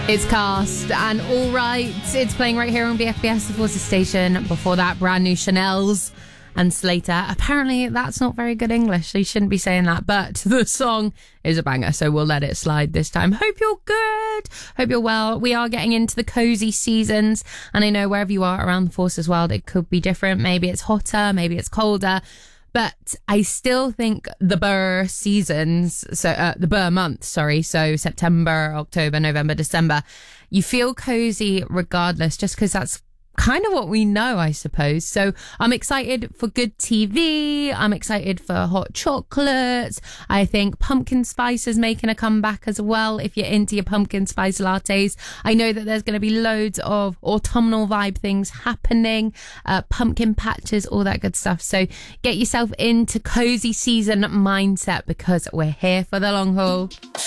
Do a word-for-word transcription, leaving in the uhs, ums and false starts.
It's Cast and All Right. It's playing right here on B F B S, the Forces station. Before that, brand new Chanel's and Slater. Apparently, that's not very good English, so you shouldn't be saying that. But the song is a banger, so we'll let it slide this time. Hope you're good. Hope you're well. We are getting into the cozy seasons, and I know wherever you are around the Forces world, it could be different. Maybe it's hotter, maybe it's colder. But I still think the Burr seasons, so uh, the Burr months, sorry, so September, October, November, December, you feel cozy regardless, just because that's kind of what we know, I suppose. So I'm excited for good T V. I'm excited for hot chocolates. I think pumpkin spice is making a comeback as well. If you're into your pumpkin spice lattes, I know that there's going to be loads of autumnal vibe things happening, uh, pumpkin patches, all that good stuff. So get yourself into cozy season mindset because we're here for the long haul.